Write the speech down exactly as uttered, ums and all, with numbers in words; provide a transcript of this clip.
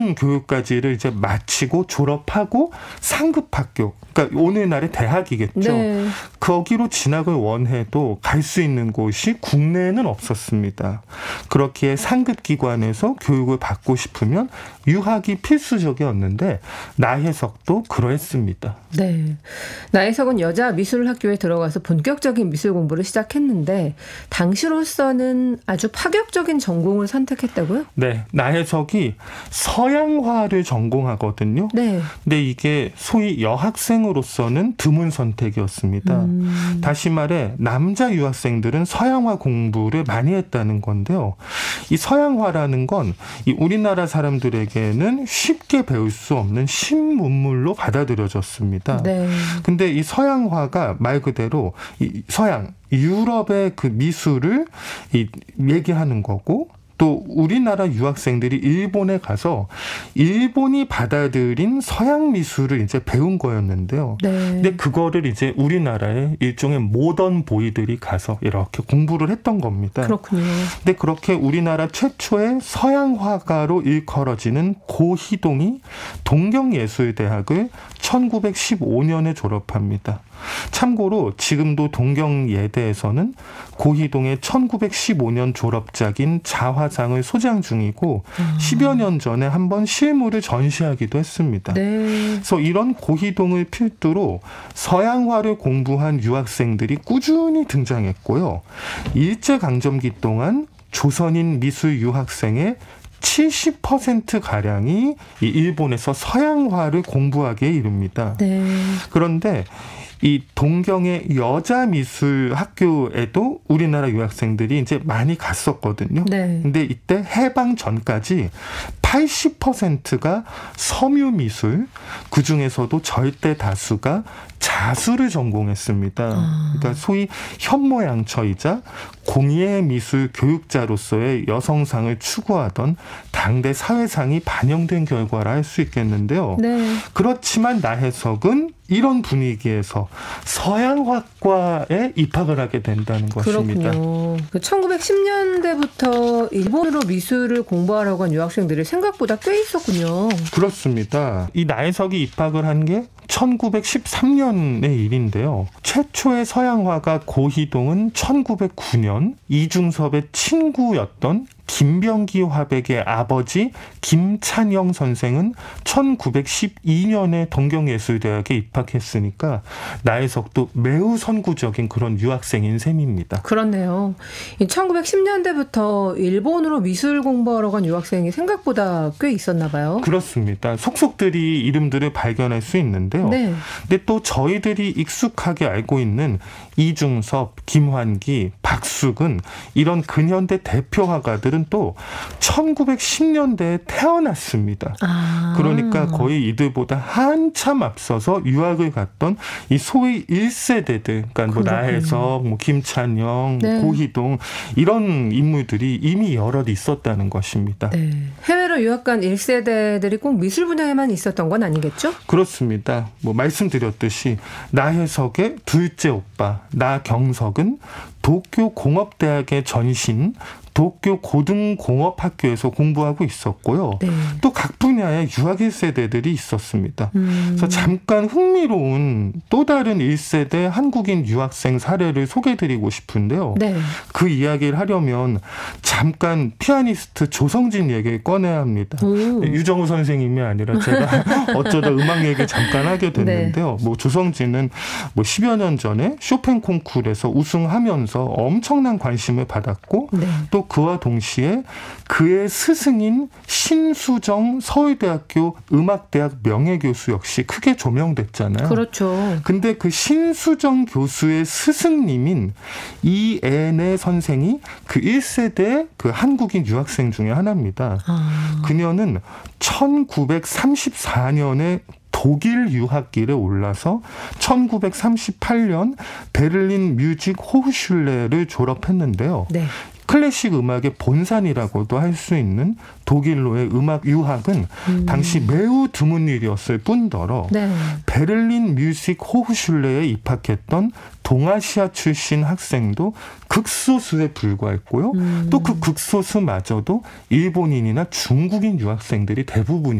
교육까지를 이제 마치고 졸업하고 상급학교, 그러니까 오늘날의 대학이겠죠. 네. 거기로 진학을 원해도 갈 수 있는 곳이 국내에는 없었습니다. 그렇기에 상급기관에서 교육을 받고 싶으면 유학이 필수적이었는데 나혜석도 그러했습니다. 네, 나혜석은 여자 미술학교에 들어가서 본격적인 미술 공부를 시작했는데 당시로서는 아주 파격적인 전공을 선택했다고요? 네, 나혜석이 서양화를 전공하거든요. 네. 근데 이게 소위 여학생으로서는 드문 선택이었습니다. 음. 다시 말해 남자 유학생들은 서양화 공부를 많이 했다는 건데요. 이 서양화라는 건 이 우리나라 사람들에게는 쉽게 배울 수 없는 신문물로 받아들여졌습니다. 네. 근데 이 서양화가 말 그대로 이 서양, 유럽의 그 미술을 이 얘기하는 거고, 또 우리나라 유학생들이 일본에 가서 일본이 받아들인 서양 미술을 이제 배운 거였는데요. 네. 근데 그거를 이제 우리나라의 일종의 모던 보이들이 가서 이렇게 공부를 했던 겁니다. 그렇군요. 근데 그렇게 우리나라 최초의 서양 화가로 일컬어지는 고희동이 동경예술대학을 천구백십오 년에 졸업합니다. 참고로 지금도 동경예대에서는 고희동의 천구백십오 년 졸업작인 자화상을 소장 중이고 음. 십여 년 전에 한번 실물을 전시하기도 했습니다. 네. 그래서 이런 고희동을 필두로 서양화를 공부한 유학생들이 꾸준히 등장했고요. 일제강점기 동안 조선인 미술 유학생의 칠십 퍼센트가량이 이 일본에서 서양화를 공부하기에 이릅니다. 네. 그런데 이 동경의 여자 미술 학교에도 우리나라 유학생들이 이제 많이 갔었거든요. 네. 근데 이때 해방 전까지 팔십 퍼센트가 섬유 미술, 그 중에서도 절대 다수가 자수를 전공했습니다. 아. 그러니까 소위 현모양처이자 공예 미술 교육자로서의 여성상을 추구하던 당대 사회상이 반영된 결과라 할 수 있겠는데요. 네. 그렇지만 나혜석은 이런 분위기에서 서양학과에 입학을 하게 된다는 것입니다. 그렇군요. 천구백십 년대부터 일본으로 미술을 공부하려고 한 유학생들이 생각보다 꽤 있었군요. 그렇습니다. 이 나혜석이 입학을 한 게 천구백십삼 년의 일인데요. 최초의 서양화가 고희동은 천구백구 년 이중섭의 친구였던 김병기 화백의 아버지 김찬영 선생은 천구백십이 년에 동경예술대학에 입학했으니까 나혜석도 매우 선구적인 그런 유학생인 셈입니다. 그렇네요. 천구백십 년대부터 일본으로 미술 공부하러 간 유학생이 생각보다 꽤 있었나 봐요. 그렇습니다. 속속들이 이름들을 발견할 수 있는데요. 네. 근데 또 저희들이 익숙하게 알고 있는 이중섭, 김환기, 박숙은 이런 근현대 대표 화가들은 또 천구백십 년대에 태어났습니다. 아. 그러니까 거의 이들보다 한참 앞서서 유학을 갔던 이 소위 일 세대들, 그러니까 뭐 나혜석, 뭐 김찬영, 네. 고희동 이런 인물들이 이미 여럿 있었다는 것입니다. 네. 해외로 유학 간 일 세대들이 꼭 미술 분야에만 있었던 건 아니겠죠? 그렇습니다. 뭐 말씀드렸듯이 나혜석의 둘째 오빠 나경석은 도쿄 공업대학의 전신 도쿄 고등공업학교에서 공부하고 있었고요. 네. 또 각 분야의 유학 일 세대들이 있었습니다. 음. 그래서 잠깐 흥미로운 또 다른 일 세대 한국인 유학생 사례를 소개해드리고 싶은데요. 네. 그 이야기를 하려면 잠깐 피아니스트 조성진 얘기를 꺼내야 합니다. 오. 유정우 선생님이 아니라 제가 어쩌다 음악 얘기 잠깐 하게 됐는데요. 네. 뭐 조성진은 뭐 십여 년 전에 쇼팽 콩쿠르에서 우승하면서 엄청난 관심을 받았고 네. 또 그와 동시에 그의 스승인 신수정 서울대학교 음악대학 명예교수 역시 크게 조명됐잖아요. 그렇죠. 근데 그 신수정 교수의 스승님인 이애네 선생이 그 일 세대 그 한국인 유학생 중에 하나입니다. 아. 그녀는 천구백삼십사 년에 독일 유학길에 올라서 천구백삼십팔 년 베를린 뮤직 호흐슐레를 졸업했는데요. 네. 클래식 음악의 본산이라고도 할 수 있는 독일로의 음악 유학은 음. 당시 매우 드문 일이었을 뿐더러 네. 베를린 뮤직 호흐슐레에 입학했던 동아시아 출신 학생도 극소수에 불과했고요. 음. 또 그 극소수마저도 일본인이나 중국인 유학생들이 대부분이